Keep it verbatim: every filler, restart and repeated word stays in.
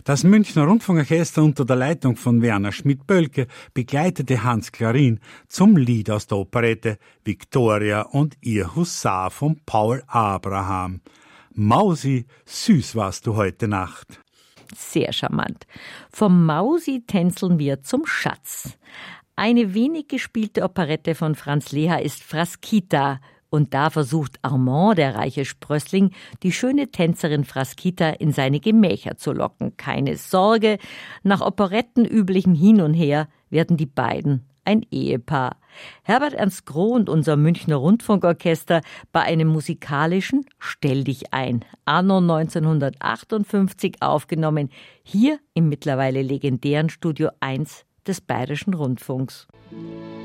Das Münchner Rundfunkorchester unter der Leitung von Werner Schmidt-Bölke begleitete Hans Klarin zum Lied aus der Operette Victoria und ihr Husar von Paul Abraham. Mausi, süß warst du heute Nacht. Sehr charmant. Vom Mausi tänzeln wir zum Schatz. Eine wenig gespielte Operette von Franz Leher ist Frasquita. Und da versucht Armand, der reiche Sprössling, die schöne Tänzerin Frasquita in seine Gemächer zu locken. Keine Sorge, nach operettenüblichen Hin und Her werden die beiden ein Ehepaar. Herbert Ernst Groh und unser Münchner Rundfunkorchester bei einem musikalischen Stell dich ein. Anno neunzehnhundertachtundfünfzig aufgenommen, hier im mittlerweile legendären Studio eins des Bayerischen Rundfunks.